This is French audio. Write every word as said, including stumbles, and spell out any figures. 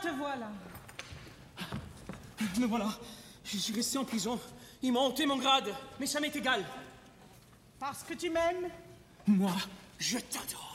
te voilà. Me voilà. Je suis resté en prison. Ils m'ont ôté mon grade, mais ça m'est égal. Parce que tu m'aimes? Moi, je t'adore.